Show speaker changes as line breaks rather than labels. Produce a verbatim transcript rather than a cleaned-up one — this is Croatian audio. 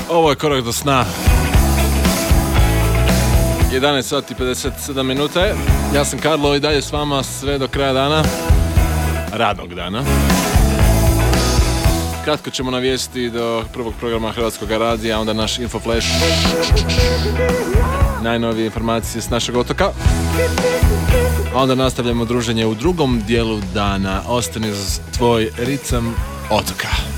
Ovo je korak do sna. jedanaest sati i pedeset sedam minuta je. Ja sam Karlo i dalje s vama sve do kraja dana. Radnog dana. Kratko ćemo navijesti do prvog programa Hrvatskog radija, onda naš Infoflash. Najnovije informacije s našeg otoka. A onda nastavljamo druženje u drugom dijelu dana. Ostani uz tvoj ritam otoka.